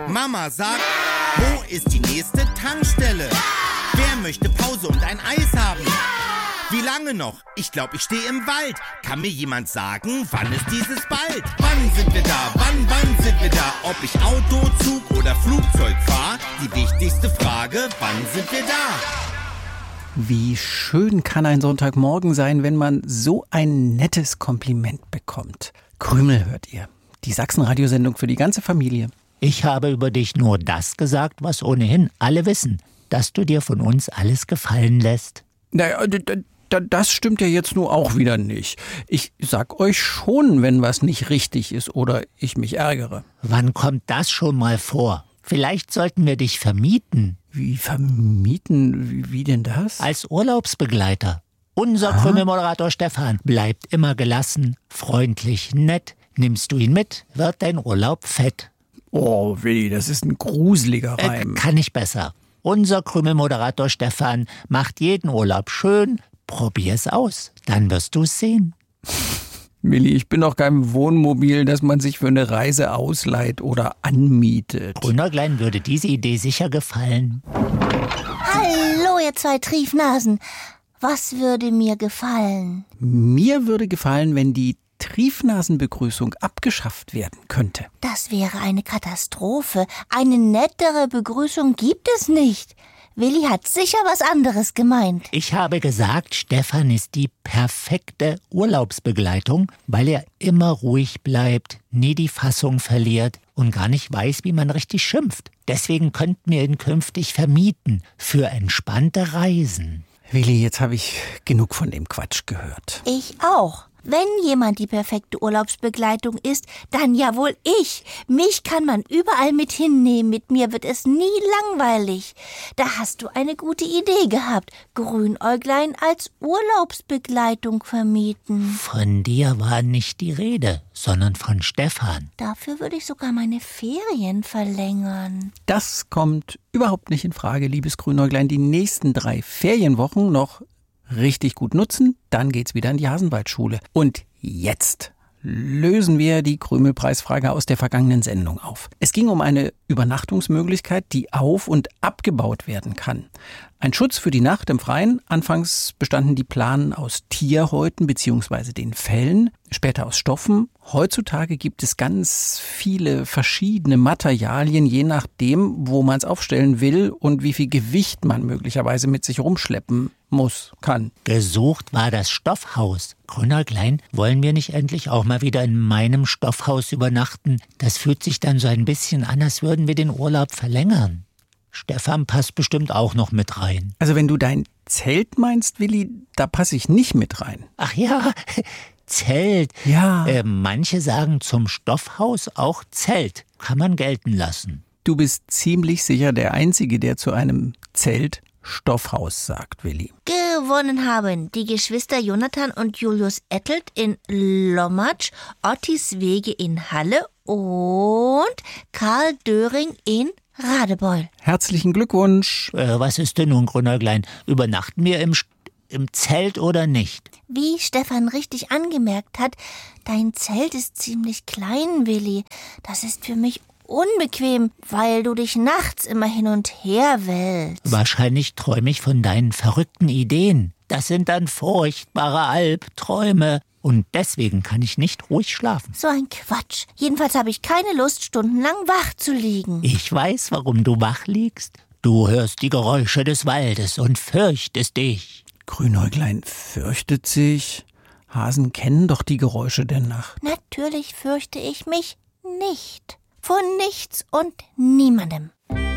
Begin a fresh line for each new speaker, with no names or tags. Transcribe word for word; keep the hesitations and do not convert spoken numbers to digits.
Mama sagt, wo ist die nächste Tankstelle? Wer möchte Pause und ein Eis haben? Wie lange noch? Ich glaube, ich stehe im Wald. Kann mir jemand sagen, wann ist dieses bald? Wann sind wir da? Wann, wann sind wir da? Ob ich Auto, Zug oder Flugzeug fahre? Die wichtigste Frage, wann sind wir da?
Wie schön kann ein Sonntagmorgen sein, wenn man so ein nettes Kompliment bekommt. Krümel hört ihr. Die Sachsen-Radiosendung für die ganze Familie.
Ich habe über dich nur das gesagt, was ohnehin alle wissen. Dass du dir von uns alles gefallen lässt.
Naja, das stimmt ja jetzt nur auch wieder nicht. Ich sag euch schon, wenn was nicht richtig ist oder ich mich ärgere.
Wann kommt das schon mal vor? Vielleicht sollten wir dich vermieten.
Wie vermieten? Wie, wie denn das?
Als Urlaubsbegleiter. Unser Krümmelmoderator Stefan bleibt immer gelassen, freundlich, nett. Nimmst du ihn mit, wird dein Urlaub fett.
Oh, Willi, das ist ein gruseliger Reim.
Äh, kann ich besser. Unser Krümmelmoderator Stefan macht jeden Urlaub schön. Probier's aus, dann wirst du's sehen.
Willi, ich bin doch kein Wohnmobil, das man sich für eine Reise ausleiht oder anmietet.
Grünerglein würde diese Idee sicher gefallen.
Hallo, ihr zwei Triefnasen. Was würde mir gefallen?
Mir würde gefallen, wenn die Triefnasenbegrüßung abgeschafft werden könnte.
Das wäre eine Katastrophe. Eine nettere Begrüßung gibt es nicht. Willi hat sicher was anderes gemeint.
Ich habe gesagt, Stefan ist die perfekte Urlaubsbegleitung, weil er immer ruhig bleibt, nie die Fassung verliert und gar nicht weiß, wie man richtig schimpft. Deswegen könnten wir ihn künftig vermieten für entspannte Reisen.
Willi, jetzt habe ich genug von dem Quatsch gehört.
Ich auch. Wenn jemand die perfekte Urlaubsbegleitung ist, dann ja wohl ich. Mich kann man überall mit hinnehmen. Mit mir wird es nie langweilig. Da hast du eine gute Idee gehabt. Grünäuglein als Urlaubsbegleitung vermieten.
Von dir war nicht die Rede, sondern von Stefan.
Dafür würde ich sogar meine Ferien verlängern.
Das kommt überhaupt nicht in Frage, liebes Grünäuglein. Die nächsten drei Ferienwochen noch richtig gut nutzen, dann geht's wieder in die Hasenwaldschule. Und jetzt lösen wir die Krümelpreisfrage aus der vergangenen Sendung auf. Es ging um eine Übernachtungsmöglichkeit, die auf- und abgebaut werden kann. Ein Schutz für die Nacht im Freien. Anfangs bestanden die Planen aus Tierhäuten bzw. den Fellen, später aus Stoffen. Heutzutage gibt es ganz viele verschiedene Materialien, je nachdem, wo man es aufstellen will und wie viel Gewicht man möglicherweise mit sich rumschleppen muss, kann.
Gesucht war das Stoffhaus. Grünerglein, wollen wir nicht endlich auch mal wieder in meinem Stoffhaus übernachten? Das fühlt sich dann so ein bisschen an, als würden wir den Urlaub verlängern. Stefan passt bestimmt auch noch mit rein.
Also wenn du dein Zelt meinst, Willi, da passe ich nicht mit rein.
Ach ja, Zelt.
Ja.
Äh, manche sagen zum Stoffhaus auch Zelt. Kann man gelten lassen.
Du bist ziemlich sicher der Einzige, der zu einem Zelt Stoffhaus sagt, Willi.
Gewonnen haben die Geschwister Jonathan und Julius Ettelt in Lommatsch, Ottis Wege in Halle und Karl Döring in Radebeul.
Herzlichen Glückwunsch.
Äh, was ist denn nun, Grünerglein? Übernachten wir im, im Zelt oder nicht?
Wie Stefan richtig angemerkt hat, dein Zelt ist ziemlich klein, Willi. Das ist für mich unbequem, weil du dich nachts immer hin und her wälzt.
Wahrscheinlich träume ich von deinen verrückten Ideen. Das sind dann furchtbare Albträume. Und deswegen kann ich nicht ruhig schlafen.
So ein Quatsch. Jedenfalls habe ich keine Lust, stundenlang wach zu liegen.
Ich weiß, warum du wach liegst. Du hörst die Geräusche des Waldes und fürchtest dich.
Grünäuglein fürchtet sich. Hasen kennen doch die Geräusche der Nacht.
Natürlich fürchte ich mich nicht. Vor nichts und niemandem.